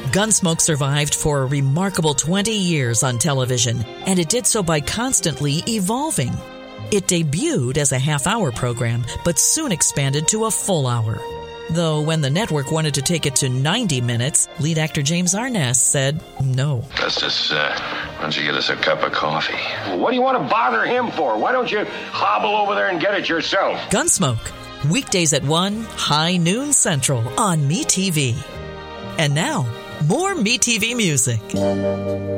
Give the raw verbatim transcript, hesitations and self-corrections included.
Gunsmoke survived for a remarkable twenty years on television, and it did so by constantly evolving. It debuted as a half-hour program, but soon expanded to a full hour. Though when the network wanted to take it to ninety minutes, lead actor James Arness said no. Justice, uh, why don't you get us a cup of coffee? Well, what do you want to bother him for? Why don't you hobble over there and get it yourself? Gunsmoke, weekdays at one, high noon central on MeTV. And now, more MeTV music.